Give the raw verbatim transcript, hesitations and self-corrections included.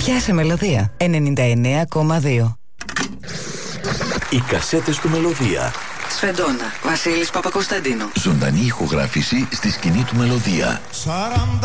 Πιάσε Μελωδία ενενήντα εννέα κόμμα δύο. Οι κασέτες του Μελωδία. Σφεντόνα, Βασίλης Παπακοσταντίνου. Ζωντανή ηχογράφηση στη σκηνή του Μελωδία.